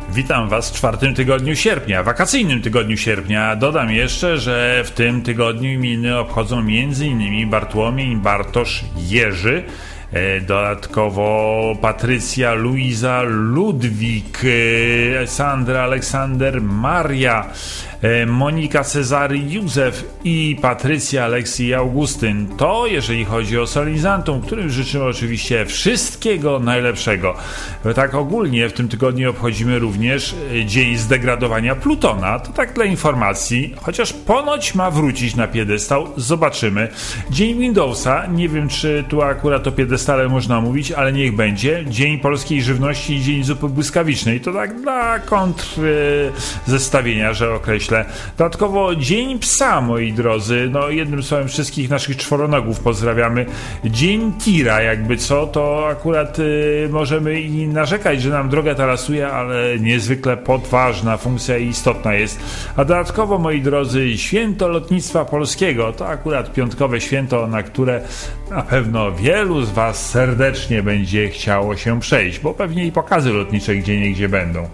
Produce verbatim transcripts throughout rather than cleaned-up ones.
Witam Was w czwartym tygodniu sierpnia, wakacyjnym tygodniu sierpnia. Dodam jeszcze, że w tym tygodniu imieniny obchodzą między innymi Bartłomiej, Bartosz, Jerzy, dodatkowo Patrycja, Luiza, Ludwik, Sandra, Aleksander, Maria, Monika, Cezary, Józef i Patrycja, Aleksy i Augustyn. To jeżeli chodzi o solenizantum, którym życzymy oczywiście wszystkiego najlepszego. Tak ogólnie w tym tygodniu obchodzimy również dzień zdegradowania Plutona. To tak dla informacji, chociaż ponoć ma wrócić na piedestał. Zobaczymy. Dzień Windowsa. Nie wiem, czy tu akurat o piedestale można mówić, ale niech będzie. Dzień polskiej żywności i dzień zupy błyskawicznej. To tak dla kontr zestawienia, że określę. Dodatkowo Dzień Psa, moi drodzy. No jednym słowem wszystkich naszych czworonogów pozdrawiamy. Dzień tira, jakby co, to akurat y, możemy i narzekać, że nam droga tarasuje, ale niezwykle podważna funkcja i istotna jest. A dodatkowo, moi drodzy, Święto Lotnictwa Polskiego. To akurat piątkowe święto, na które na pewno wielu z Was serdecznie będzie chciało się przejść, bo pewnie i pokazy lotnicze gdzieniegdzie będą.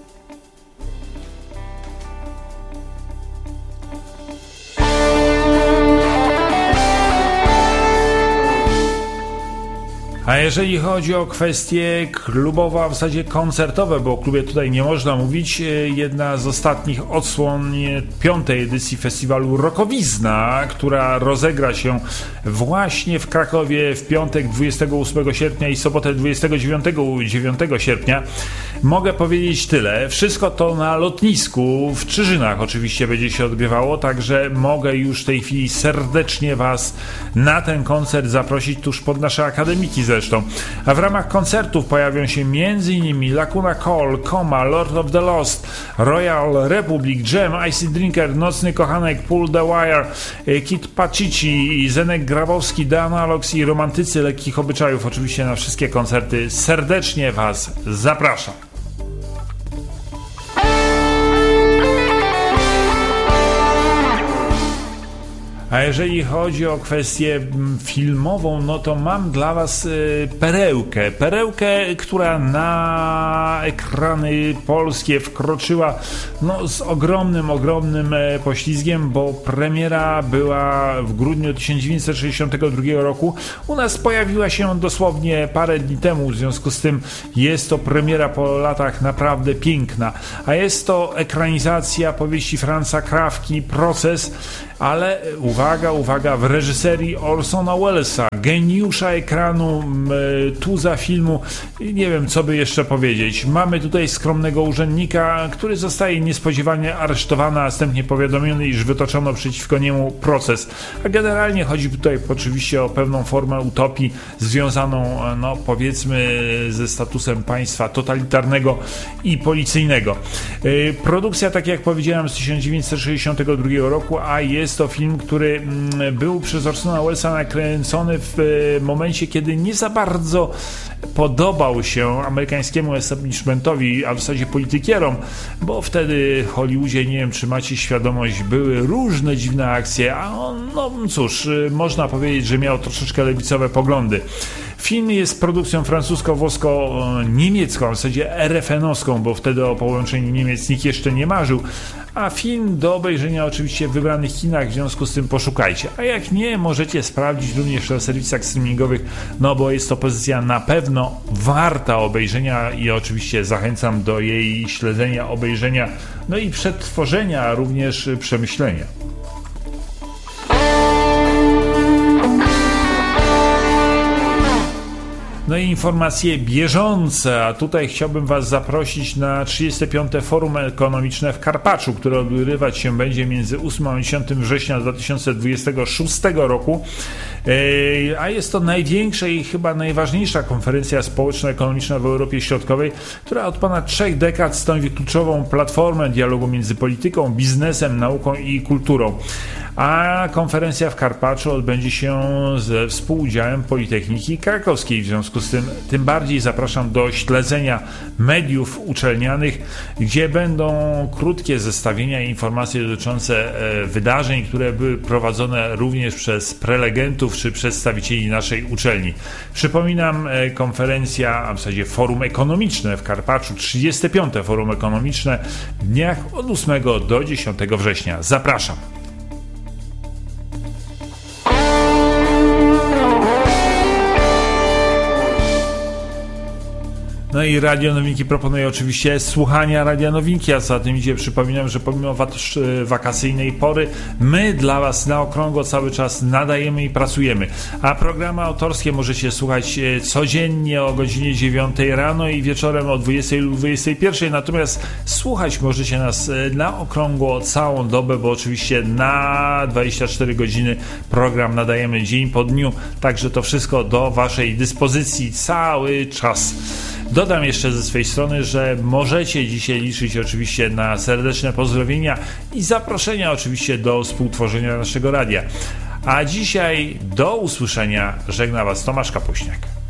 A jeżeli chodzi o kwestie klubowe, a w zasadzie koncertowe, bo o klubie tutaj nie można mówić, jedna z ostatnich odsłon piątej edycji festiwalu Rockowizna, która rozegra się właśnie w Krakowie w piątek dwudziestego ósmego sierpnia i sobotę dwudziestego dziewiątego sierpnia. Mogę powiedzieć tyle. Wszystko to na lotnisku w Czyżynach oczywiście będzie się odbywało, także mogę już w tej chwili serdecznie Was na ten koncert zaprosić tuż pod nasze akademiki zresztą. A w ramach koncertów pojawią się m.in. Lacuna Coil, Coma, Lord of the Lost, Royal Republic, Jam, Icy Drinker, Nocny Kochanek, Pull the Wire, Kid Pacici, Zenek Grabowski, The Analogs i Romantycy Lekkich Obyczajów. Oczywiście na wszystkie koncerty serdecznie Was zapraszam. A jeżeli chodzi o kwestię filmową, no to mam dla Was perełkę. Perełkę, która na ekrany polskie wkroczyła no, z ogromnym, ogromnym poślizgiem, bo premiera była w grudniu tysiąc dziewięćset sześćdziesiątego drugiego roku. U nas pojawiła się dosłownie parę dni temu, w związku z tym jest to premiera po latach naprawdę piękna. A jest to ekranizacja powieści Franza Kafki, Proces, ale uwaga, uwaga, w reżyserii Orsona Wellesa, geniusza ekranu, tuza filmu, nie wiem co by jeszcze powiedzieć. Mamy tutaj skromnego urzędnika, który zostaje niespodziewanie aresztowany, a następnie powiadomiony, iż wytoczono przeciwko niemu proces. A generalnie chodzi tutaj oczywiście o pewną formę utopii związaną, no powiedzmy, ze statusem państwa totalitarnego i policyjnego. Produkcja, tak jak powiedziałem, z tysiąc dziewięćset sześćdziesiątego drugiego roku, a jest to film, który był przez Orsona Wellesa nakręcony w momencie, kiedy nie za bardzo podobał się amerykańskiemu establishmentowi, a w zasadzie politykierom, bo wtedy w Hollywoodzie, nie wiem czy macie świadomość, były różne dziwne akcje, a on, no cóż, można powiedzieć, że miał troszeczkę lewicowe poglądy. Film jest produkcją francusko-włosko-niemiecką, w zasadzie er ef en-owską, bo wtedy o połączeniu Niemiec nikt jeszcze nie marzył, a film do obejrzenia oczywiście w wybranych kinach, w związku z tym poszukajcie. A jak nie, możecie sprawdzić również na serwisach streamingowych, no bo jest to pozycja na pewno warta obejrzenia i oczywiście zachęcam do jej śledzenia, obejrzenia, no i przetworzenia, a również przemyślenia. No i informacje bieżące, a tutaj chciałbym Was zaprosić na trzydzieste piąte Forum Ekonomiczne w Karpaczu, które odbywać się będzie między ósmego a dziesiątego września dwa tysiące dwudziestego szóstego roku, a jest to największa i chyba najważniejsza konferencja społeczno-ekonomiczna w Europie Środkowej, która od ponad trzech dekad stanowi kluczową platformę dialogu między polityką, biznesem, nauką i kulturą. a konferencja w Karpaczu odbędzie się ze współudziałem Politechniki Krakowskiej. W związku z tym tym bardziej zapraszam do śledzenia mediów uczelnianych, gdzie będą krótkie zestawienia i informacje dotyczące wydarzeń, które były prowadzone również przez prelegentów czy przedstawicieli naszej uczelni. Przypominam, konferencja, a w zasadzie forum ekonomiczne w Karpaczu, trzydzieste piąte forum ekonomiczne w dniach od ósmego do dziesiątego września. Zapraszam. No i Radio Nowinki proponuje oczywiście słuchania Radia Nowinki, a za tym idzie, przypominam, że pomimo wakacyjnej pory my dla Was na okrągło cały czas nadajemy i pracujemy, a programy autorskie możecie słuchać codziennie o godzinie dziewiątej rano i wieczorem o dwudziestej lub dwudziestej pierwszej, natomiast słuchać możecie nas na okrągło całą dobę, bo oczywiście na dwadzieścia cztery godziny program nadajemy dzień po dniu, także to wszystko do Waszej dyspozycji cały czas. Dodam jeszcze ze swojej strony, że możecie dzisiaj liczyć oczywiście na serdeczne pozdrowienia i zaproszenia oczywiście do współtworzenia naszego radia. A dzisiaj do usłyszenia, żegna Was Tomasz Kapuśniak.